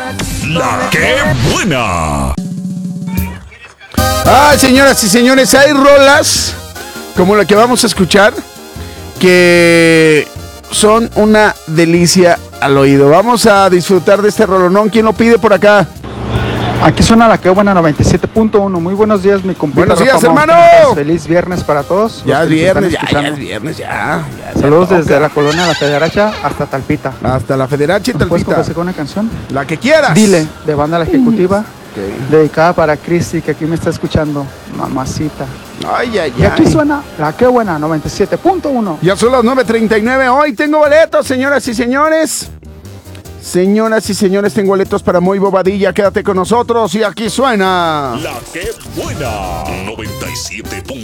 La que buena. Señoras y señores, hay rolas como la que vamos a escuchar que son una delicia al oído. Vamos a disfrutar de este rolonón. ¿Quién lo pide por acá? Aquí suena la que buena 97.1. Muy buenos días, mi compañero. Buenos días, hermano. Feliz viernes para todos. Ya es viernes, ya. Saludos desde la colonia La Federacha hasta Talpita. Hasta la Federacha y ¿Puedes Talpita. complacer con una canción? La que quieras. Dile, de Banda La Ejecutiva. Okay. Dedicada para Cristi, que aquí me está escuchando. Mamacita. Ay. Y aquí suena la que buena 97.1. Ya son las 9:39. Hoy tengo boletos, señoras y señores. Señoras y señores, tengo boletos para Muy Bobadilla. Quédate con nosotros y aquí suena La que buena. 97.1.